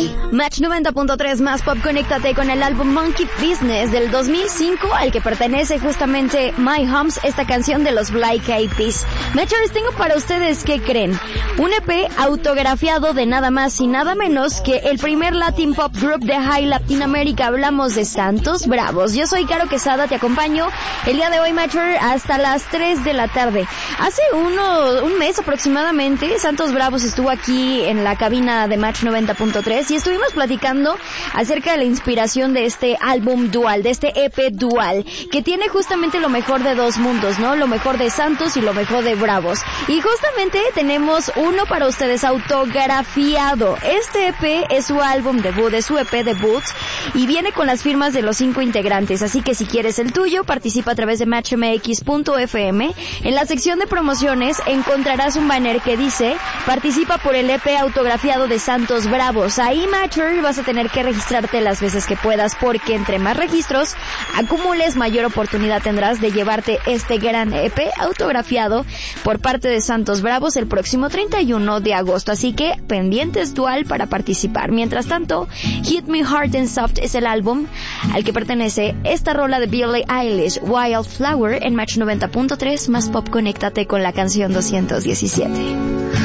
Match 90.3 más pop, conéctate con el álbum Monkey Business del 2005, al que pertenece justamente My Homes, esta canción de los Black Eyed Peas. Matchers, tengo para ustedes, ¿qué creen? Un EP autografiado de nada más y nada menos que el primer Latin Pop Group de High Latinoamérica. Hablamos de Santos Bravos. Yo soy Caro Quesada, te acompaño el día de hoy, Matcher, hasta las 3 de la tarde. Hace un mes aproximadamente, Santos Bravos estuvo aquí en la cabina de Match 90.3 y estuvimos platicando acerca de la inspiración de este álbum dual, de este EP dual, que tiene justamente lo mejor de dos mundos, ¿no? Lo mejor de Santos y lo mejor de Bravos. Y justamente tenemos uno para ustedes autografiado. Este EP es su álbum debut, es su EP debut y viene con las firmas de los 5 integrantes. Así que si quieres el tuyo, participa a través de matchmx.fm. En la sección de promociones encontrarás un banner que dice: participa por el EP autografiado de Santos Bravos. Ahí, Matcher, vas a tener que registrarte las veces que puedas, porque entre más registros acumules, mayor oportunidad tendrás de llevarte este gran EP autografiado por parte de Santos Bravos el próximo 31 de agosto. Así que pendientes dual para participar. Mientras tanto, Hit Me Hard and Soft es el álbum al que pertenece esta rola de Billie Eilish, Wildflower, en Match 90.3 más pop. Conéctate con la canción 217.